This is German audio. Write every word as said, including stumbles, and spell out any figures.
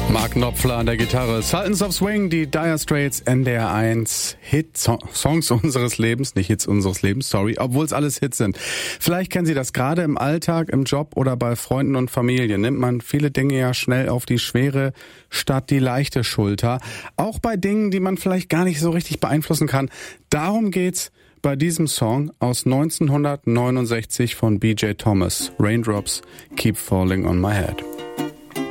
Mark Knopfler an der Gitarre. Sultans of Swing, die Dire Straits, N D R eins, Hit-Songs unseres Lebens, nicht Hits unseres Lebens, sorry, obwohl es alles Hits sind. Vielleicht kennen Sie das gerade im Alltag, im Job oder bei Freunden und Familie. Nimmt man viele Dinge ja schnell auf die schwere statt die leichte Schulter. Auch bei Dingen, die man vielleicht gar nicht so richtig beeinflussen kann. Darum geht's bei diesem Song aus neunzehnhundertneunundsechzig von B J Thomas. Raindrops Keep Falling on My Head.